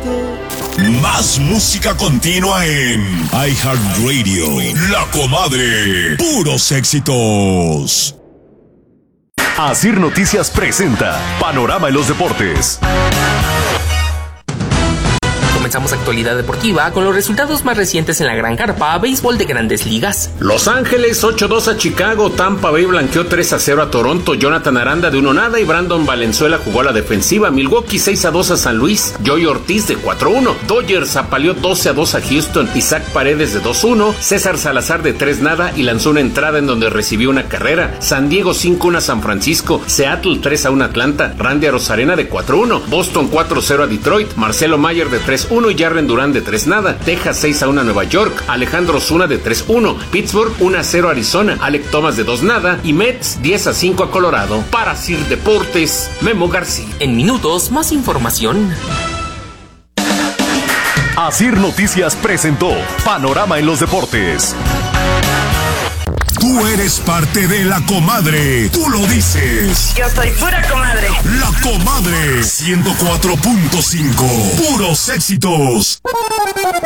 Más música continua en iHeartRadio. La Comadre. Puros éxitos. Asir Noticias presenta Panorama en los Deportes. Comenzamos actualidad deportiva con los resultados más recientes en la Gran Carpa, béisbol de Grandes Ligas. Los Ángeles 8-2 a Chicago, Tampa Bay blanqueó 3-0 a Toronto, Jonathan Aranda de 1-0 y Brandon Valenzuela jugó a la defensiva. Milwaukee 6-2 a San Luis, Joey Ortiz de 4-1, Dodgers apaleó 12-2 a Houston, Isaac Paredes de 2-1, César Salazar de 3-0 y lanzó una entrada en donde recibió una carrera. San Diego 5-1 a San Francisco, Seattle 3-1 a Atlanta, Randy Arozarena de 4-1, Boston 4-0 a Detroit, Marcelo Mayer de 3-1 y Jarren Durán de 3-0, Texas 6-1 a Nueva York, Alejandro Zuna de 3-1, Pittsburgh 1-0 a Arizona, Alec Thomas de 2-0 y Mets 10-5 a Colorado. Para Sir Deportes, Memo García. En minutos, más información. Asir Noticias presentó Panorama en los Deportes. Tú eres parte de La Comadre. Tú lo dices. Yo soy pura comadre. La Comadre 104.5. Puros éxitos.